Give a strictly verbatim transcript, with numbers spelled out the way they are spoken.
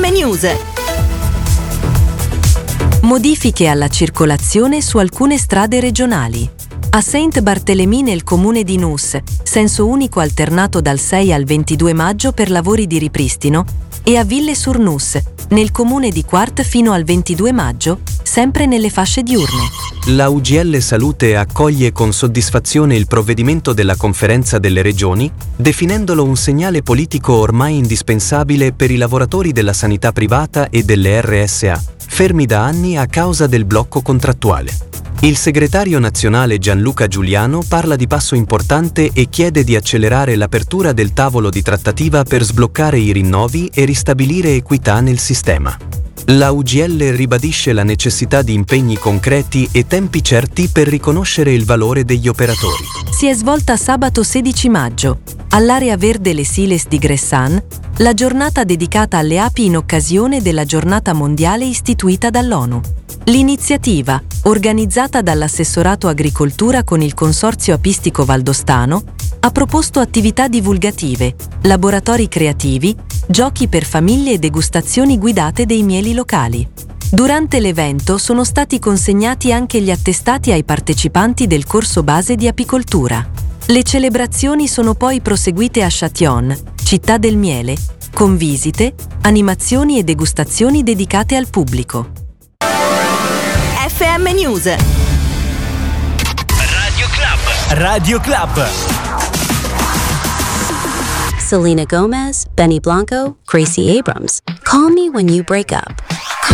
News. Modifiche alla circolazione su alcune strade regionali. A Saint-Barthélemy nel comune di Nuss, senso unico alternato dal sei al ventidue maggio per lavori di ripristino, e a Ville-sur-Nuss, nel comune di Quart fino al ventidue maggio, sempre nelle fasce diurne. La U G L Salute accoglie con soddisfazione il provvedimento della Conferenza delle Regioni, definendolo un segnale politico ormai indispensabile per i lavoratori della sanità privata e delle R S A, fermi da anni a causa del blocco contrattuale. Il segretario nazionale Gianluca Giuliano parla di passo importante e chiede di accelerare l'apertura del tavolo di trattativa per sbloccare i rinnovi e ristabilire equità nel sistema. La U G L ribadisce la necessità di impegni concreti e tempi certi per riconoscere il valore degli operatori. Si è svolta sabato sedici maggio, all'area verde Les Siles di Gressan, la giornata dedicata alle api in occasione della giornata mondiale istituita dall'ONU. L'iniziativa, organizzata dall'Assessorato Agricoltura con il Consorzio Apistico Valdostano, ha proposto attività divulgative, laboratori creativi, giochi per famiglie e degustazioni guidate dei mieli locali. Durante l'evento sono stati consegnati anche gli attestati ai partecipanti del corso base di apicoltura. Le celebrazioni sono poi proseguite a Châtillon, città del miele, con visite, animazioni e degustazioni dedicate al pubblico. F M News. Radio Club. Radio Club. Selena Gomez, Benny Blanco, Gracie Abrams. Call me when you break up.